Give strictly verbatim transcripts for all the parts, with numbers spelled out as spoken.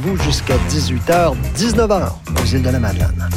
vous jusqu'à dix-huit heures, dix-neuf heures aux îles de la Madeleine.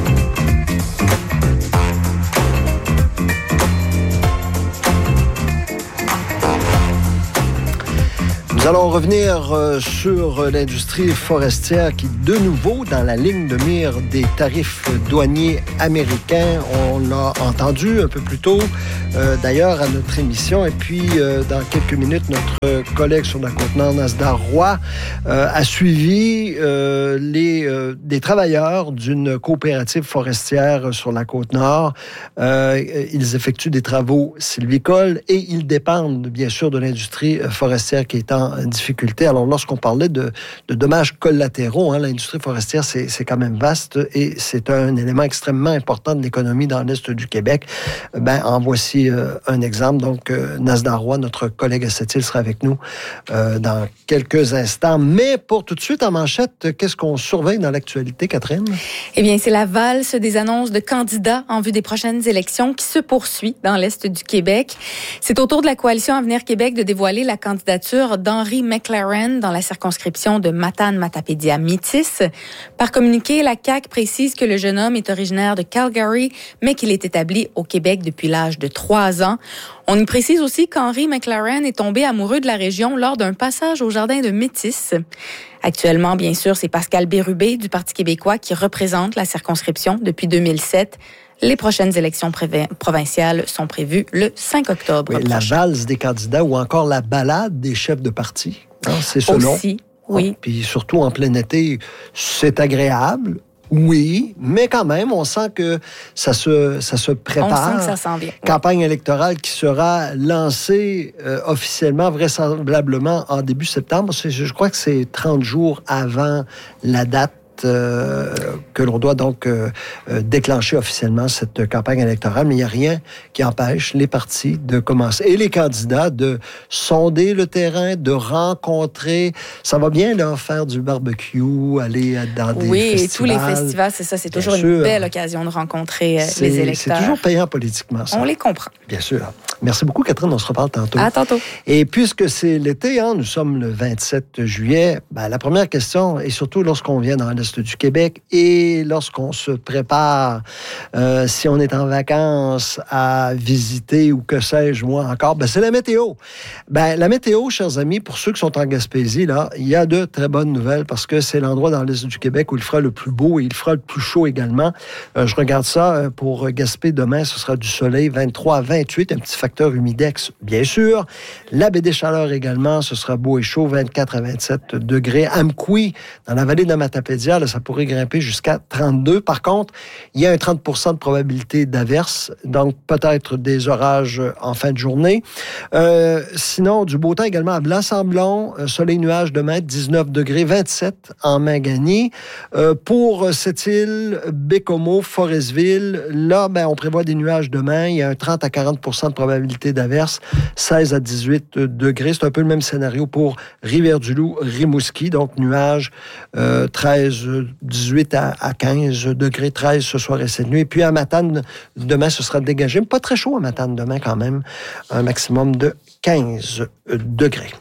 Nous allons revenir euh, sur l'industrie forestière qui, de nouveau, dans la ligne de mire des tarifs douaniers américains. On l'a entendu un peu plus tôt, euh, d'ailleurs, à notre émission. Et puis, euh, dans quelques minutes, notre collègue sur la Côte-Nord, Nasdaq Roy, euh, a suivi euh, les, euh, des travailleurs d'une coopérative forestière sur la Côte-Nord. Euh, ils effectuent des travaux sylvicoles et ils dépendent, bien sûr, de l'industrie forestière qui est en difficulté. Alors, lorsqu'on parlait de, de dommages collatéraux, hein, l'industrie forestière, c'est, c'est quand même vaste et c'est un élément extrêmement important de l'économie dans l'Est du Québec. Ben, en voici euh, un exemple. Donc, euh, Nasdaq Roy, notre collègue à cette île, sera avec nous euh, dans quelques instants. Mais pour tout de suite, en manchette, qu'est-ce qu'on surveille dans l'actualité, Catherine? Eh bien, c'est la valse des annonces de candidats en vue des prochaines élections qui se poursuit dans l'Est du Québec. C'est au tour de la coalition Avenir Québec de dévoiler la candidature d'Henry McLaren dans la circonscription de Matane-Matapédia-Métis. Par communiqué, la C A Q précise que le jeune homme est originaire de Calgary, mais qu'il est établi au Québec depuis l'âge de trois ans. On y précise aussi qu'Henry McLaren est tombé amoureux de la région lors d'un passage au jardin de Métis. Actuellement, bien sûr, c'est Pascal Bérubé du Parti québécois qui représente la circonscription depuis deux mille sept. Les prochaines élections provinciales sont prévues le cinq octobre. Oui, la valse des candidats ou encore la balade des chefs de parti. Hein, c'est selon. Aussi, oui. Oh, puis surtout en plein été, c'est agréable. Oui, mais quand même, on sent que ça se, ça se prépare. On sent que ça s'en vient. Campagne électorale qui sera lancée euh, officiellement, vraisemblablement, en début septembre. C'est, je crois que c'est trente jours avant la date Euh, que l'on doit donc euh, euh, déclencher officiellement cette campagne électorale. Mais il n'y a rien qui empêche les partis de commencer et les candidats de sonder le terrain, de rencontrer. Ça va bien, là, faire du barbecue, aller dans des oui, festivals. Oui, tous les festivals, c'est ça. C'est toujours bien une sûr. belle occasion de rencontrer c'est, les électeurs. C'est toujours payant politiquement, ça. On les comprend. Bien sûr. Merci beaucoup, Catherine. On se reparle tantôt. À tantôt. Et puisque c'est l'été, hein, nous sommes le vingt-sept juillet, ben, la première question, et surtout lorsqu'on vient dans l'Est du Québec et lorsqu'on se prépare, euh, si on est en vacances, à visiter ou que sais-je, moi encore, ben, c'est la météo. Ben, la météo, chers amis, pour ceux qui sont en Gaspésie, là, il y a de très bonnes nouvelles parce que c'est l'endroit dans l'Est du Québec où il fera le plus beau et il fera le plus chaud également. Euh, je regarde ça pour Gaspé demain, ce sera du soleil, vingt-trois à vingt-huit, un petit facteur humidex, bien sûr. La baie des Chaleurs également, ce sera beau et chaud, vingt-quatre à vingt-sept degrés. Amqui, dans la vallée de la Matapédia, là, ça pourrait grimper jusqu'à trente-deux. Par contre, il y a un trente pour cent de probabilité d'averse, donc peut-être des orages en fin de journée. Euh, sinon, du beau temps également à Blanc-Sablon, soleil-nuage demain, dix-neuf degrés, vingt-sept en Mangani. Euh, pour cette île, Bécomo, Forestville, là, ben, on prévoit des nuages demain. Il y a un trente à quarante pour cent de probabilité d'averse, seize à dix-huit degrés. C'est un peu le même scénario pour Rivière-du-Loup, Rimouski, donc nuages, euh, treize, dix-huit à quinze degrés, treize ce soir et cette nuit. Et puis à Matane, demain, ce sera dégagé. Mais pas très chaud à Matane demain quand même. Un maximum de quinze degrés.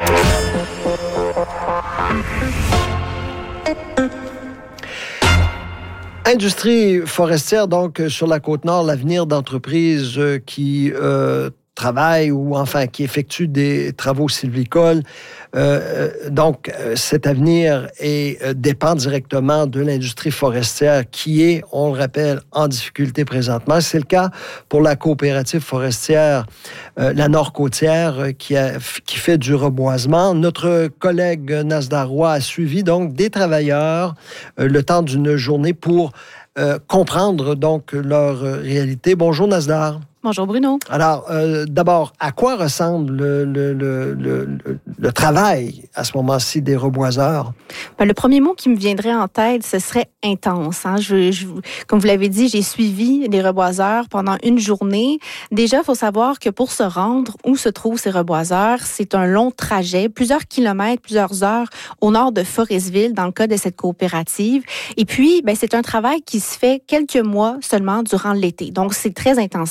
Industrie forestière, donc, sur la Côte-Nord, l'avenir d'entreprises qui euh, travaillent ou, enfin, qui effectuent des travaux sylvicoles. Euh, donc, cet avenir est, dépend directement de l'industrie forestière qui est, on le rappelle, en difficulté présentement. C'est le cas pour la coopérative forestière, euh, la Nord-Côtière, qui, a, qui fait du reboisement. Notre collègue Nasdaq Roy a suivi donc des travailleurs euh, le temps d'une journée pour euh, comprendre donc leur réalité. Bonjour Nasdaq. Bonjour Bruno. Alors, euh, d'abord, à quoi ressemble le, le, le, le, le travail à ce moment-ci des reboiseurs? Ben, le premier mot qui me viendrait en tête, ce serait intense. Hein? Je, je, comme vous l'avez dit, j'ai suivi les reboiseurs pendant une journée. Déjà, il faut savoir que pour se rendre où se trouvent ces reboiseurs, c'est un long trajet, plusieurs kilomètres, plusieurs heures au nord de Forestville, dans le cas de cette coopérative. Et puis, ben, c'est un travail qui se fait quelques mois seulement durant l'été. Donc, c'est très intensif.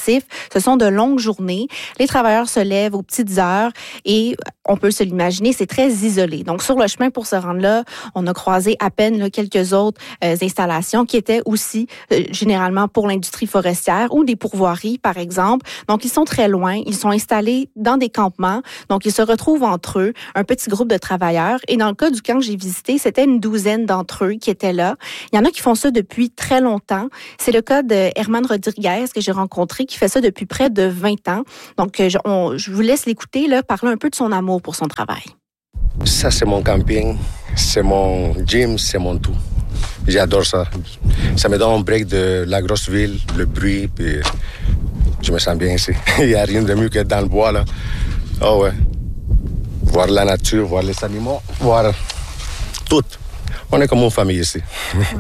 Ce sont de longues journées. Les travailleurs se lèvent aux petites heures et on peut se l'imaginer, c'est très isolé. Donc, sur le chemin pour se rendre là, on a croisé à peine là, quelques autres euh, installations qui étaient aussi euh, généralement pour l'industrie forestière ou des pourvoiries, par exemple. Donc, ils sont très loin. Ils sont installés dans des campements. Donc, ils se retrouvent entre eux, un petit groupe de travailleurs. Et dans le cas du camp que j'ai visité, c'était une douzaine d'entre eux qui étaient là. Il y en a qui font ça depuis très longtemps. C'est le cas de Herman Rodriguez que j'ai rencontré, qui fait ça depuis près de vingt ans. Donc, je, on, je vous laisse l'écouter, là, parler un peu de son amour pour son travail. Ça, c'est mon camping, c'est mon gym, c'est mon tout. J'adore ça. Ça me donne un break de la grosse ville, le bruit, puis je me sens bien ici. Il n'y a rien de mieux que dans le bois, là. Oh ouais. Voir la nature, voir les animaux, voir tout. On est comme une famille ici. Ouais.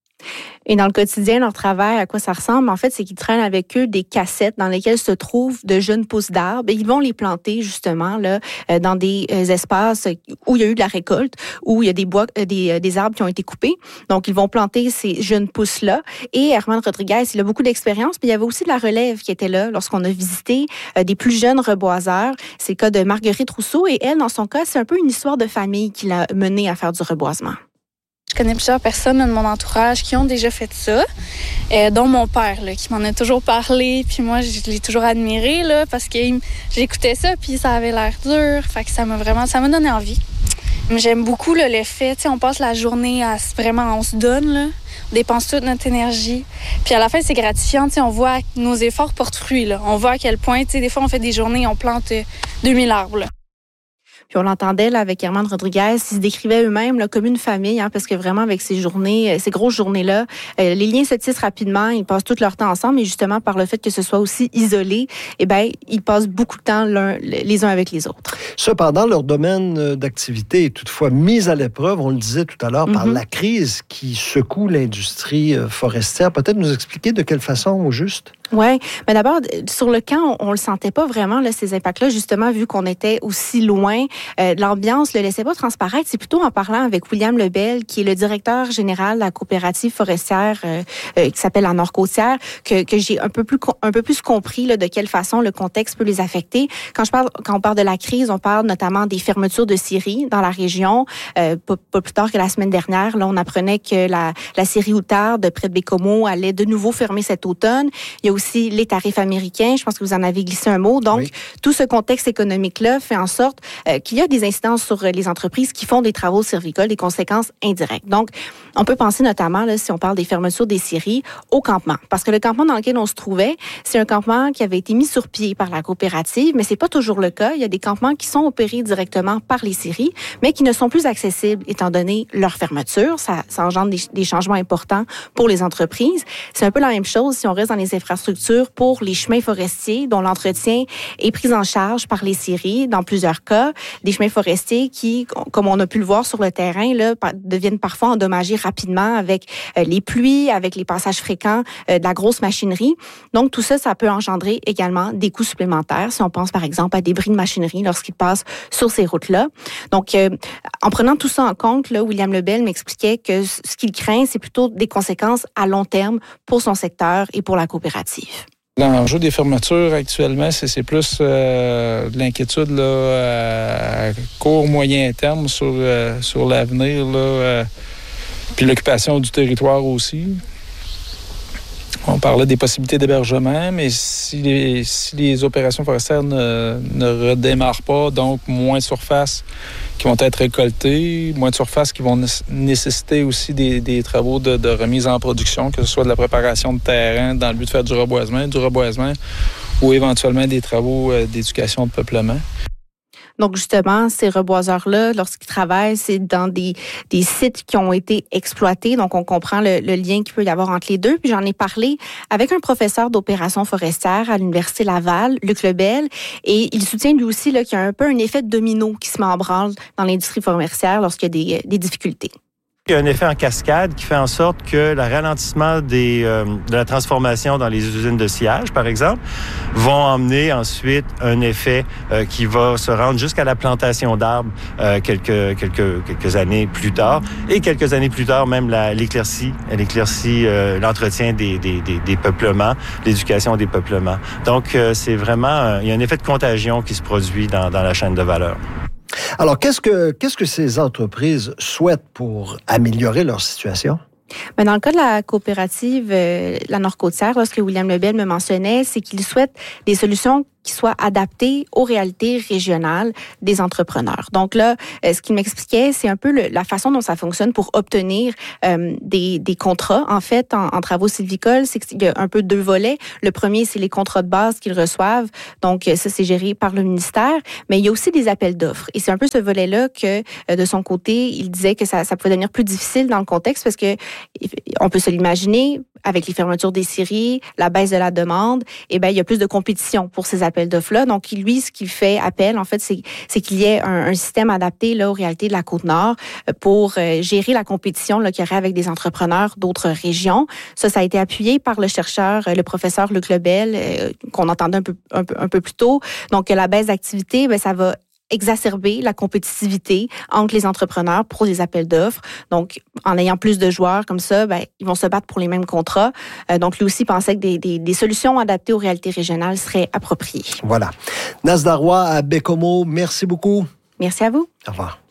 Et dans le quotidien, leur travail, à quoi ça ressemble, en fait, c'est qu'ils traînent avec eux des cassettes dans lesquelles se trouvent de jeunes pousses d'arbres. Et ils vont les planter, justement, là, dans des espaces où il y a eu de la récolte, où il y a des bois, des, des arbres qui ont été coupés. Donc, ils vont planter ces jeunes pousses-là. Et Herman Rodriguez, il a beaucoup d'expérience, mais il y avait aussi de la relève qui était là lorsqu'on a visité des plus jeunes reboiseurs. C'est le cas de Marguerite Rousseau. Et elle, dans son cas, c'est un peu une histoire de famille qui l'a menée à faire du reboisement. Je connais plusieurs personnes de mon entourage qui ont déjà fait ça, euh, dont mon père, là, qui m'en a toujours parlé. Puis moi, je l'ai toujours admiré là, parce que j'écoutais ça, puis ça avait l'air dur. Fait que ça m'a vraiment, ça m'a donné envie. Mais j'aime beaucoup là, le fait, tu sais, on passe la journée à vraiment, on se donne, là, on dépense toute notre énergie. Puis à la fin, c'est gratifiant, tu sais, on voit que nos efforts portent fruit. Là. On voit à quel point, tu sais, des fois, on fait des journées, on plante euh, deux mille arbres. Là. Puis on l'entendait là, avec Herman Rodriguez, ils se décrivaient eux-mêmes là, comme une famille, hein, parce que vraiment avec ces journées, ces grosses journées-là, euh, les liens se tissent rapidement, ils passent tout leur temps ensemble, et justement par le fait que ce soit aussi isolé, eh ben ils passent beaucoup de temps l'un, les uns avec les autres. Cependant, leur domaine d'activité est toutefois mis à l'épreuve, on le disait tout à l'heure, mm-hmm. par la crise qui secoue l'industrie forestière. Peut-être nous expliquer de quelle façon au juste? Oui, mais d'abord, sur le camp, on ne le sentait pas vraiment, là, ces impacts-là, justement, vu qu'on était aussi loin. Euh, l'ambiance ne le laissait pas transparaître. C'est plutôt en parlant avec William Lebel, qui est le directeur général de la coopérative forestière euh, euh, qui s'appelle la Nord-Côtière, que, que j'ai un peu plus un peu plus compris là, de quelle façon le contexte peut les affecter. Quand je parle, quand on parle de la crise, on parle notamment des fermetures de scieries dans la région. Euh, pas, pas plus tard que la semaine dernière, là, on apprenait que la, la scierie Outarde, près de Bécomo, allait de nouveau fermer cet automne. Il y a aussi les tarifs américains. Je pense que vous en avez glissé un mot. Donc, oui. Tout ce contexte économique-là fait en sorte euh, qu'il y a des incidences sur les entreprises qui font des travaux sylvicoles, des conséquences indirectes. Donc, on peut penser notamment, là, si on parle des fermetures des scieries, au campement. Parce que le campement dans lequel on se trouvait, c'est un campement qui avait été mis sur pied par la coopérative, mais c'est pas toujours le cas. Il y a des campements qui sont opérés directement par les scieries, mais qui ne sont plus accessibles étant donné leur fermeture. Ça, ça engendre des, des changements importants pour les entreprises. C'est un peu la même chose si on reste dans les infrastructures pour les chemins forestiers dont l'entretien est pris en charge par les scieries dans plusieurs cas. Des chemins forestiers qui, comme on a pu le voir sur le terrain, là, deviennent parfois endommagés rapidement avec euh, les pluies, avec les passages fréquents euh, de la grosse machinerie. Donc, tout ça, ça peut engendrer également des coûts supplémentaires si on pense, par exemple, à des bris de machinerie lorsqu'ils passent sur ces routes-là. Donc, euh, en prenant tout ça en compte, là, William Lebel m'expliquait que ce qu'il craint, c'est plutôt des conséquences à long terme pour son secteur et pour la coopérative. L'enjeu des fermetures actuellement, c'est, c'est plus euh, de l'inquiétude là, à court, moyen terme sur, euh, sur l'avenir, là, euh, puis l'occupation du territoire aussi. On parlait des possibilités d'hébergement, mais si les, si les opérations forestières ne, ne redémarrent pas, donc moins de surfaces qui vont être récoltées, moins de surfaces qui vont nécessiter aussi des, des travaux de, de remise en production, que ce soit de la préparation de terrain dans le but de faire du reboisement, du reboisement ou éventuellement des travaux d'éducation de peuplement. Donc, justement, ces reboiseurs-là, lorsqu'ils travaillent, c'est dans des, des sites qui ont été exploités. Donc, on comprend le, le lien qu'il peut y avoir entre les deux. Puis, j'en ai parlé avec un professeur d'opérations forestières à l'Université Laval, Luc Lebel, et il soutient lui aussi là, qu'il y a un peu un effet de domino qui se met en branle dans l'industrie forestière lorsqu'il y a des, des difficultés. Il y a un effet en cascade qui fait en sorte que le ralentissement des, euh, de la transformation dans les usines de sciage, par exemple, vont emmener ensuite un effet euh, qui va se rendre jusqu'à la plantation d'arbres euh, quelques, quelques, quelques années plus tard. Et quelques années plus tard, même la, l'éclaircie, l'éclaircie euh, l'entretien des, des, des, des peuplements, l'éducation des peuplements. Donc, euh, c'est vraiment... Euh, il y a un effet de contagion qui se produit dans, dans la chaîne de valeur. Alors, qu'est-ce que, qu'est-ce que ces entreprises souhaitent pour améliorer leur situation? Mais dans le cas de la coopérative, euh, la Nord-Côtière, là, ce que William Lebel me mentionnait, c'est qu'il souhaite des solutions qui soient adaptées aux réalités régionales des entrepreneurs. Donc là, euh, ce qu'il m'expliquait, c'est un peu le, la façon dont ça fonctionne pour obtenir euh, des, des contrats. En fait, en, en travaux sylvicoles, c'est qu'il y a un peu deux volets. Le premier, c'est les contrats de base qu'ils reçoivent. Donc ça, c'est géré par le ministère. Mais il y a aussi des appels d'offres. Et c'est un peu ce volet-là que, euh, de son côté, il disait que ça, ça pouvait devenir plus difficile dans le contexte parce que on peut se l'imaginer, avec les fermetures des scieries, la baisse de la demande, eh ben il y a plus de compétition pour ces appels d'offres-là. Donc, lui, ce qu'il fait appel, en fait, c'est, c'est qu'il y ait un, un système adapté là, aux réalités de la Côte-Nord pour euh, gérer la compétition là, qu'il y aurait avec des entrepreneurs d'autres régions. Ça, ça a été appuyé par le chercheur, le professeur Luc Lebel, euh, qu'on entendait un peu, un peu, un peu plus tôt. Donc, la baisse d'activité, ben, ça va exacerber la compétitivité entre les entrepreneurs pour les appels d'offres. Donc, en ayant plus de joueurs comme ça, ben, ils vont se battre pour les mêmes contrats. Euh, donc, lui aussi pensait que des, des, des solutions adaptées aux réalités régionales seraient appropriées. Voilà. Nasda Roy à Baie-Comeau, merci beaucoup. Merci à vous. Au revoir.